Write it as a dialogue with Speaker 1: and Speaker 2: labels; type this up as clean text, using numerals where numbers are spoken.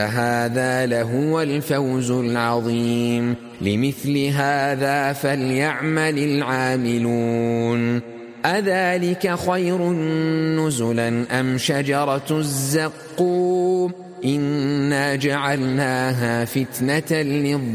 Speaker 1: هذا لهو الفوز العظيم لمثل هذا فليعمل العاملون أذلك خير نزلا أم شجرة الزقوم إنا جعلناها فتنة للظالمين